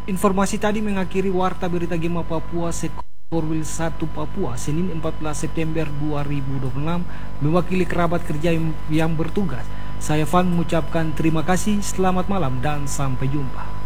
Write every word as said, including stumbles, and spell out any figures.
Informasi tadi mengakhiri Warta Berita Gema Papua Sekorwil satu Papua, Senin empat belas September dua ribu dua puluh enam, mewakili kerabat kerja yang bertugas. Saya Van mengucapkan terima kasih, selamat malam, dan sampai jumpa.